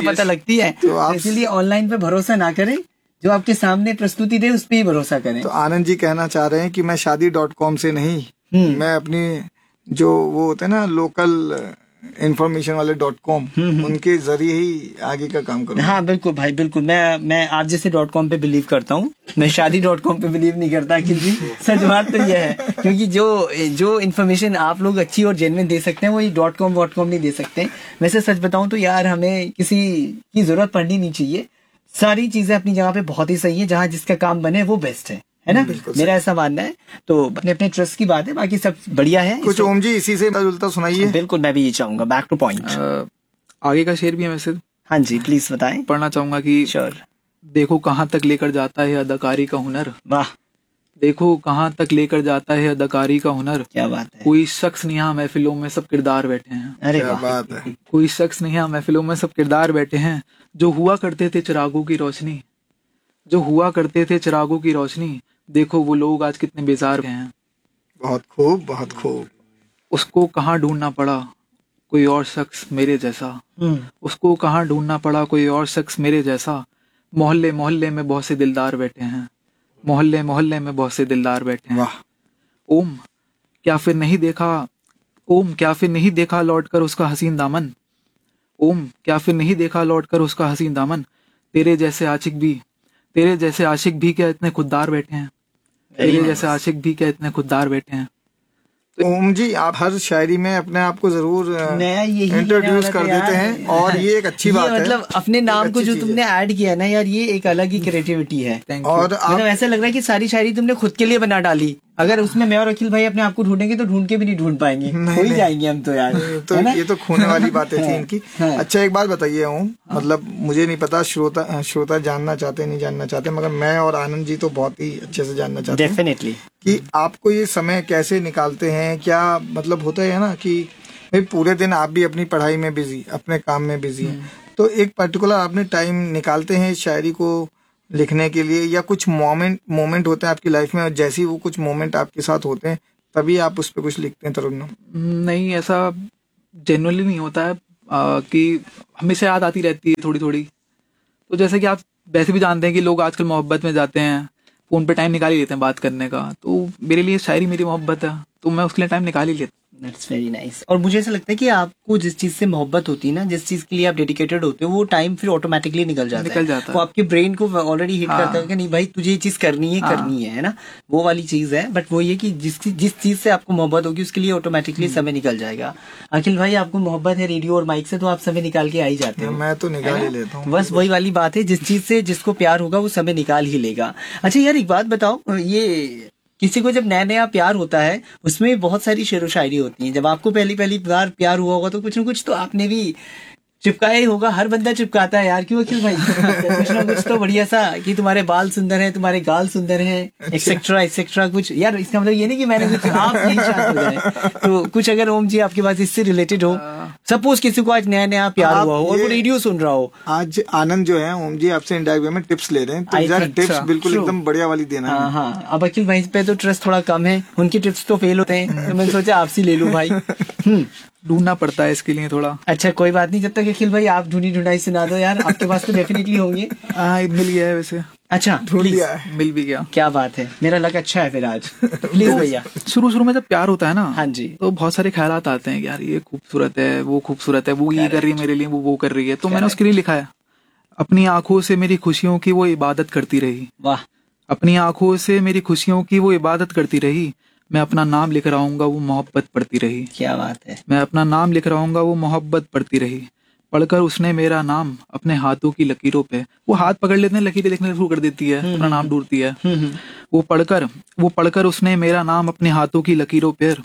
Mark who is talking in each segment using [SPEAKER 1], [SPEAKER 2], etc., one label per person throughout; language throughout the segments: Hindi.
[SPEAKER 1] पता लगती है।
[SPEAKER 2] तो
[SPEAKER 1] इसीलिए ऑनलाइन पे भरोसा ना करें, जो आपके सामने प्रस्तुति दे उस पे ही भरोसा करें।
[SPEAKER 2] तो आनंद जी कहना चाह रहे हैं कि मैं शादी.com से नहीं, मैं अपनी जो वो होते हैं ना लोकल इंफॉर्मेशन वाले .com उनके जरिए ही आगे का काम करूँ।
[SPEAKER 1] हाँ बिल्कुल भाई, बिल्कुल। मैं आप जैसे .com पे बिलीव करता हूँ, मैं शादी.com पे बिलीव नहीं करता। क्योंकि सच बात तो यह है, क्योंकि जो इन्फॉर्मेशन आप लोग अच्छी और जेन्युइन दे सकते हैं वही .com नहीं दे सकते। वैसे सच बताऊं तो यार, हमें किसी की जरूरत पड़नी नहीं चाहिए। सारी चीजें अपनी जगह पे बहुत ही सही है, जहाँ जिसका काम बने वो बेस्ट है ना। मेरा ऐसा मानना है। तो अपने अपने ट्रस्ट की बात है, बाकी सब बढ़िया है।
[SPEAKER 2] कुछ ओम जी इसी से मिलता सुनाइए।
[SPEAKER 1] बिल्कुल, मैं भी ये चाहूंगा, बैक टू पॉइंट।
[SPEAKER 3] आगे का शेर भी है वैसे।
[SPEAKER 1] हाँ जी, प्लीज बताएं।
[SPEAKER 3] पढ़ना चाहूंगा कि
[SPEAKER 1] श्योर।
[SPEAKER 3] देखो कहाँ तक लेकर जाता है अदाकारी का हुनर।
[SPEAKER 1] वाह,
[SPEAKER 3] देखो कहाँ तक लेकर जाता है अदाकारी का हुनर।
[SPEAKER 1] क्या बात है।
[SPEAKER 3] कोई शख्स नहीं यहाँ महफिलों में सब किरदार बैठे हैं।
[SPEAKER 1] अरे
[SPEAKER 2] क्या
[SPEAKER 1] वाह,
[SPEAKER 2] बात है।
[SPEAKER 3] कोई शख्स नहीं यहाँ महफिलों में सब किरदार बैठे हैं। जो हुआ करते थे चिरागों की रोशनी, जो हुआ करते थे चिरागों की रोशनी, देखो वो लोग आज कितने बेजार हैं।
[SPEAKER 2] बहुत खूब, बहुत खूब।
[SPEAKER 3] उसको कहाँ ढूंढना पड़ा कोई और शख्स मेरे जैसा। उसको कहाँ ढूंढना पड़ा कोई और शख्स मेरे जैसा। मोहल्ले मोहल्ले में बहुत से दिलदार बैठे हैं। मोहल्ले मोहल्ले में बहुत से दिलदार बैठे हैं।
[SPEAKER 2] वाह।
[SPEAKER 3] ओम क्या फिर नहीं देखा, ओम क्या फिर नहीं देखा लौट कर उसका हसीन दामन। ओम क्या फिर नहीं देखा लौट कर उसका हसीन दामन। तेरे जैसे आशिक भी क्या इतने खुददार बैठे हैं। तेरे जैसे आशिक भी क्या इतने खुददार बैठे हैं।
[SPEAKER 2] ओम जी आप हर शायरी में अपने आप को जरूर इंट्रोड्यूस कर देते हैं, और ये एक अच्छी बात है।
[SPEAKER 1] मतलब अपने नाम को जो तुमने ऐड किया ना यार, ये एक अलग ही क्रिएटिविटी है।
[SPEAKER 2] और
[SPEAKER 1] मतलब ऐसा लग रहा है कि सारी शायरी तुमने खुद के लिए बना डाली। अगर उसमें मैं और अखिल भाई अपने आप को ढूंढेंगे तो ढूंढ के भी नहीं ढूंढ पाएंगे, हो ही जाएंगे हम तो यार।
[SPEAKER 2] तो ये तो खोने वाली बातें थी इनकी। अच्छा एक बात बताइए ओम, मतलब मुझे नहीं पता श्रोता जानना चाहते नहीं जानना चाहते, मगर मैं और आनंद जी तो बहुत ही अच्छे से जानना चाहते हैं
[SPEAKER 1] डेफिनेटली
[SPEAKER 2] कि आपको ये समय कैसे निकालते हैं। क्या मतलब होता है ना कि भाई पूरे दिन आप भी अपनी पढ़ाई में बिजी, अपने काम में बिजी हैं, तो एक पर्टिकुलर आपने टाइम निकालते हैं शायरी को लिखने के लिए, या कुछ मोमेंट होते हैं आपकी लाइफ में और जैसे ही वो कुछ मोमेंट आपके साथ होते हैं तभी आप उस पर कुछ लिखते हैं तरुण?
[SPEAKER 3] नहीं, ऐसा जनरली नहीं होता है कि हमेशा याद आती रहती है थोड़ी थोड़ी। तो जैसे कि आप वैसे भी जानते हैं कि लोग आजकल मोहब्बत में जाते हैं, फोन पे टाइम निकाल ही लेते हैं बात करने का। तो मेरे लिए शायरी मेरी मोहब्बत है, तो मैं उसके लिए टाइम निकाल ही लेता हूँ।
[SPEAKER 1] That's very nice. और मुझे ऐसा लगता है कि आपको जिस चीज से मोहब्बत होती है ना, जिस चीज के लिए आप डेडिकेटेड होते हो, वो टाइम फिर ऑटोमेटिकली निकल जाता है। वो आपके ब्रेन को ऑलरेडी हिट करता है कि नहीं भाई तुझे ये चीज करनी है ना, वो वाली चीज है। बट वो ये कि जिस चीज से आपको मोहब्बत होगी उसके लिए ऑटोमेटिकली समय निकल जाएगा। अखिल भाई आपको मोहब्बत है रेडियो और माइक से, तो आप समय निकाल के आ ही जाते हो।
[SPEAKER 2] मैं तो निकाल ही लेता हूँ।
[SPEAKER 1] बस वही वाली बात है, जिस चीज से जिसको प्यार होगा वो समय निकाल ही लेगा। अच्छा यार एक बात बताओ, ये किसी को जब नया नया प्यार होता है उसमें बहुत सारी शेरो शायरी होती है। जब आपको पहली बार प्यार हुआ होगा तो कुछ न कुछ तो आपने भी चिपकाया ही होगा। हर बंदा चिपकाता है यार, क्यों अखिल भाई? कुछ ना कुछ तो बढ़िया सा कि तुम्हारे बाल सुंदर हैं, तुम्हारे गाल सुंदर हैं, एक्सेट्रा कुछ। यार इसका मतलब ये नहीं कि मैंने कुछ आप नहीं शांत हो जाए। तो कुछ अगर ओम जी आपके पास इससे रिलेटेड हो, सपोज किसी को आज नया नया प्यार हुआ हो और वो रेडियो सुन रहा हो।
[SPEAKER 2] आज आनंद जो है ओम जी आपसे इनडायरेक्ट वे में टिप्स ले रहे हैं, तो यार टिप्स बिल्कुल एकदम बढ़िया वाली देना है।
[SPEAKER 1] हाँ, अब अखिल भाई पे तो ट्रस्ट थोड़ा कम है, उनकी टिप्स तो फेल होते हैं, तो मैंने सोचा आपसे ले लूं भाई।
[SPEAKER 3] ढूंढना पड़ता है इसके लिए थोड़ा।
[SPEAKER 1] अच्छा कोई बात नहीं, जब तक अखिल भाई आप ढूंढाई सुना दो यार, आपके पास तो डेफिनेटली होंगे।
[SPEAKER 3] मिल गया है वैसे।
[SPEAKER 1] अच्छा
[SPEAKER 2] ढूंढ लिया है,
[SPEAKER 3] मिल भी गया।
[SPEAKER 1] क्या बात है, मेरा लक अच्छा है फिर आज। प्लीज भैया।
[SPEAKER 3] शुरू में जब प्यार होता है ना,
[SPEAKER 1] हाँ जी,
[SPEAKER 3] तो बहुत सारे ख्यालात आते हैं कि यार ये खूबसूरत है, वो खूबसूरत है, वो ये कर रही है मेरे लिए, वो कर रही है। तो मैंने उसके लिए लिखा है, अपनी आंखों से मेरी खुशियों की वो इबादत करती रही।
[SPEAKER 1] वाह।
[SPEAKER 3] अपनी आंखों से मेरी खुशियों की वो इबादत करती रही। मैं अपना नाम लिख रहा हूँ वो मोहब्बत पढ़ती रही।
[SPEAKER 1] क्या बात है।
[SPEAKER 3] मैं अपना नाम लिख रहा हूँ वो मोहब्बत पढ़ती रही। पढ़कर उसने मेरा नाम अपने हाथों की लकीरों पे, वो हाथ पकड़ लेते हैं, लकीरें लिखने शुरू कर देती है, अपना नाम ढूंढती है। वो पढ़कर उसने मेरा नाम अपने हाथों की लकीरों पर,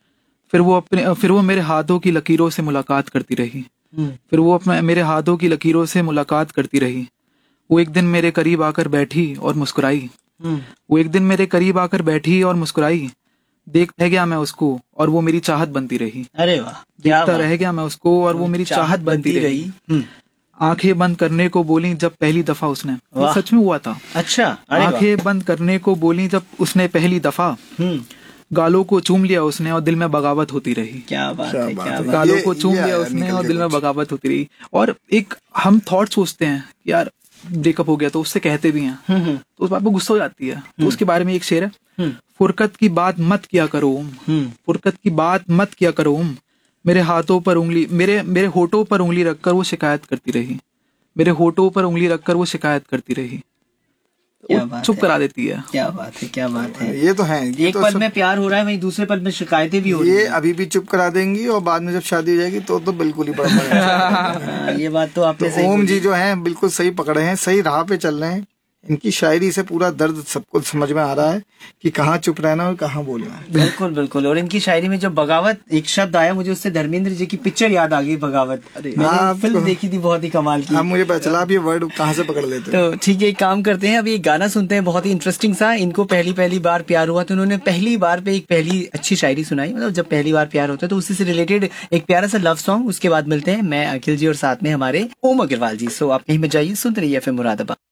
[SPEAKER 3] फिर वो मेरे हाथों की लकीरों से मुलाकात करती रही। फिर वो मेरे हाथों की लकीरों से मुलाकात करती रही। वो एक दिन मेरे करीब आकर बैठी और मुस्कुराई। वो एक दिन मेरे करीब आकर बैठी और मुस्कुराई। देखता रह गया मैं उसको और वो मेरी चाहत बनती रही।
[SPEAKER 1] अरे वाह।
[SPEAKER 3] देखता रह गया मैं उसको और वो मेरी चाहत बनती रही। आंखें बंद करने को बोली जब पहली दफा उसने, सच में हुआ था।
[SPEAKER 1] अच्छा।
[SPEAKER 3] आंखें बंद करने को बोली जब उसने पहली दफा, गालों को चूम लिया उसने और दिल में बगावत होती रही।
[SPEAKER 1] क्या बात
[SPEAKER 2] क्या
[SPEAKER 1] है,
[SPEAKER 2] बात
[SPEAKER 1] क्या
[SPEAKER 2] है।
[SPEAKER 1] बात
[SPEAKER 3] गालों
[SPEAKER 2] ये-
[SPEAKER 3] को चूम
[SPEAKER 2] ये
[SPEAKER 3] लिया
[SPEAKER 2] आया
[SPEAKER 3] उसने
[SPEAKER 2] निकल
[SPEAKER 3] और
[SPEAKER 2] के
[SPEAKER 3] दिल में
[SPEAKER 2] कुछ।
[SPEAKER 3] बगावत होती रही। और एक हम थॉट सोचते हैं यार ब्रेकअप हो गया तो उससे कहते भी हैं, तो उस बात पे गुस्सा हो जाती है। तो उसके बारे में एक शेर है, फुरकत की बात मत किया करो ओम, फुरकत की बात मत किया करो ओम, मेरे हाथों पर उंगली मेरे होठों पर उंगली रखकर वो शिकायत करती रही, मेरे होठों पर उंगली रखकर वो शिकायत करती रही।
[SPEAKER 1] क्या
[SPEAKER 3] वो
[SPEAKER 1] बात
[SPEAKER 3] चुप
[SPEAKER 1] है।
[SPEAKER 3] करा देती है।
[SPEAKER 1] क्या बात है, क्या बात है।
[SPEAKER 2] ये तो है, ये
[SPEAKER 1] एक
[SPEAKER 2] तो
[SPEAKER 1] पल
[SPEAKER 2] सब-
[SPEAKER 1] में प्यार हो रहा है, वहीं दूसरे पल में शिकायतें भी हो रही
[SPEAKER 2] ये
[SPEAKER 1] हैं।
[SPEAKER 2] अभी भी चुप करा देंगी और बाद में जब शादी हो जाएगी तो बिल्कुल ही बड़ा मजा आएगा।
[SPEAKER 1] हाँ, ये बात तो आपने
[SPEAKER 2] तो
[SPEAKER 1] सही
[SPEAKER 2] ओम
[SPEAKER 1] बोली।
[SPEAKER 2] जी जो हैं बिल्कुल सही पकड़े हैं, सही राह पे चल रहे हैं। इनकी शायरी से पूरा दर्द सबको समझ में आ रहा है कि कहाँ चुप रहना और कहाँ बोलना है।
[SPEAKER 1] बिल्कुल बिल्कुल। और इनकी शायरी में जो बगावत एक शब्द आया, मुझे उससे धर्मेंद्र जी की पिक्चर याद आ गई, बगावत। मैंने
[SPEAKER 2] आपको-
[SPEAKER 1] फिल्म देखी थी, बहुत ही कमाल की।
[SPEAKER 2] अब मुझे पता चला आप ये वर्ड कहाँ से पकड़ लेते हो।
[SPEAKER 1] तो ठीक है, एक काम करते हैं, अभी एक गाना सुनते हैं बहुत ही इंटरेस्टिंग सा। इनको पहली बार प्यार हुआ तो उन्होंने पहली बार पे एक पहली अच्छी शायरी सुनाई। मतलब जब पहली बार प्यार होता है तो उसी से रिलेटेड एक प्यारा सा लव सॉन्ग। उसके बाद मिलते हैं, मैं अखिल जी और साथ में हमारे ओम अग्रवाल जी। सो आप कहीं मत जाइए, सुनते रहिए एफएम मुरादाबाद।